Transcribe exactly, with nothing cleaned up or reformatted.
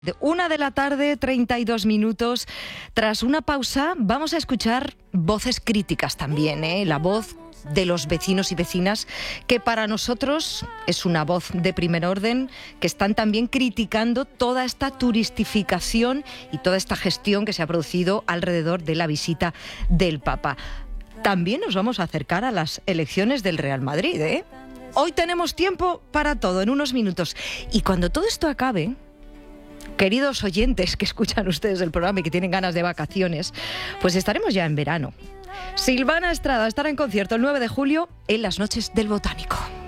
De una de la tarde, treinta y dos minutos. Tras una pausa, vamos a escuchar voces críticas también, ¿eh? La voz de los vecinos y vecinas, que para nosotros es una voz de primer orden, que están también criticando toda esta turistificación y toda esta gestión que se ha producido alrededor de la visita del Papa. También nos vamos a acercar a las elecciones del Real Madrid, ¿eh? Hoy tenemos tiempo para todo, en unos minutos. Y cuando todo esto acabe, queridos oyentes que escuchan ustedes el programa y que tienen ganas de vacaciones, pues estaremos ya en verano. Silvana Estrada estará en concierto el nueve de julio en las Noches del Botánico.